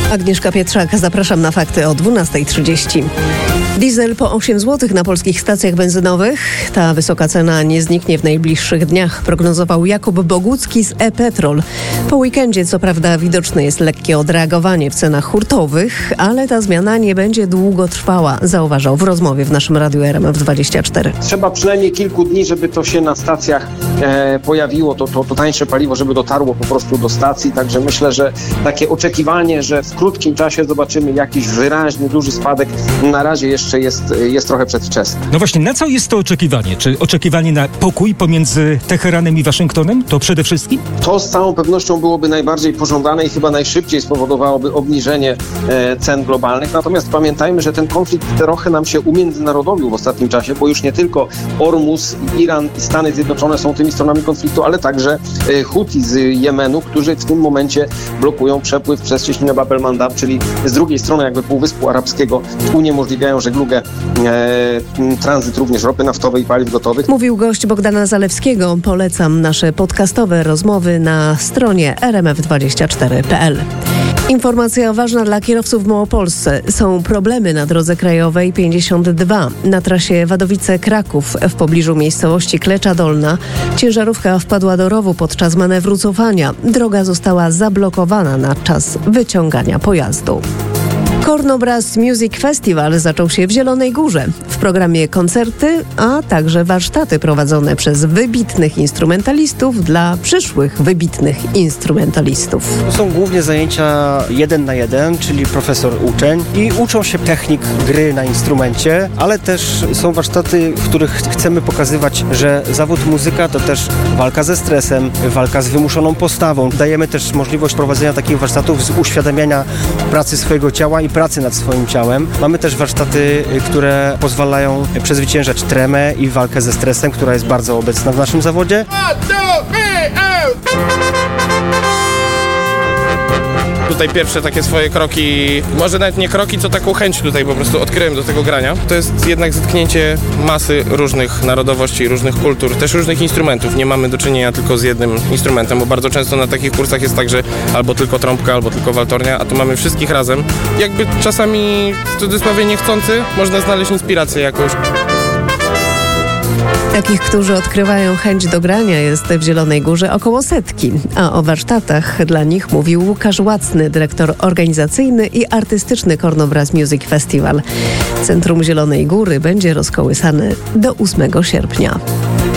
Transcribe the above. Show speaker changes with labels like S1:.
S1: Agnieszka Pietrzak, zapraszam na fakty o 12:30. Diesel po 8 zł na polskich stacjach benzynowych. Ta wysoka cena nie zniknie w najbliższych dniach, prognozował Jakub Bogucki z e-Petrol. Po weekendzie co prawda widoczne jest lekkie odreagowanie w cenach hurtowych, ale ta zmiana nie będzie długo trwała, zauważał w rozmowie w naszym radiu RMF24.
S2: Trzeba przynajmniej kilku dni, żeby to się na stacjach pojawiło, to tańsze paliwo, żeby dotarło po prostu do stacji. Także myślę, że takie oczekiwanie, że w krótkim czasie zobaczymy jakiś wyraźny, duży spadek, na razie jeszcze jest trochę przedwczesne.
S3: No właśnie, na co jest to oczekiwanie? Czy oczekiwanie na pokój pomiędzy Teheranem i Waszyngtonem? To przede wszystkim?
S2: To z całą pewnością byłoby najbardziej pożądane i chyba najszybciej spowodowałoby obniżenie cen globalnych. Natomiast pamiętajmy, że ten konflikt trochę nam się umiędzynarodowił w ostatnim czasie, bo już nie tylko Ormus, Iran i Stany Zjednoczone są tymi stronami konfliktu, ale także Huti z Jemenu, którzy w tym momencie blokują przepływ przez cieśninę Bab el-Mandab, czyli z drugiej strony jakby Półwyspu Arabskiego uniemożliwiają żeglugę, tranzyt również ropy naftowej i paliw gotowych.
S1: Mówił gość Bogdana Zalewskiego. Polecam nasze podcastowe rozmowy na stronie rmf24.pl. Informacja ważna dla kierowców w Małopolsce. Są problemy na drodze krajowej 52 na trasie Wadowice-Kraków w pobliżu miejscowości Klecza Dolna. Ciężarówka wpadła do rowu podczas manewru cofania. Droga została zablokowana na czas wyciągania pojazdu. Kornobras Music Festival zaczął się w Zielonej Górze. W programie koncerty, a także warsztaty prowadzone przez wybitnych instrumentalistów dla przyszłych wybitnych instrumentalistów.
S4: To są głównie zajęcia 1 na 1, czyli profesor uczeń i uczą się technik gry na instrumencie, ale też są warsztaty, w których chcemy pokazywać, że zawód muzyka to też walka ze stresem, walka z wymuszoną postawą. Dajemy też możliwość prowadzenia takich warsztatów z uświadamiania pracy swojego ciała i pracy nad swoim ciałem. Mamy też warsztaty, które pozwalają przezwyciężać tremę i walkę ze stresem, która jest bardzo obecna w naszym zawodzie.
S5: Tutaj pierwsze takie swoje kroki, może nawet nie kroki, co taką chęć tutaj po prostu odkryłem do tego grania. To jest jednak zetknięcie masy różnych narodowości, różnych kultur, też różnych instrumentów. Nie mamy do czynienia tylko z jednym instrumentem, bo bardzo często na takich kursach jest tak, że albo tylko trąbka, albo tylko waltornia, a tu mamy wszystkich razem. Jakby czasami, w cudzysłowie niechcący, można znaleźć inspirację jakąś.
S1: Takich, którzy odkrywają chęć do grania, jest w Zielonej Górze około 100, a o warsztatach dla nich mówił Łukasz Łacny, dyrektor organizacyjny i artystyczny Kornobras Music Festival. Centrum Zielonej Góry będzie rozkołysane do 8 sierpnia.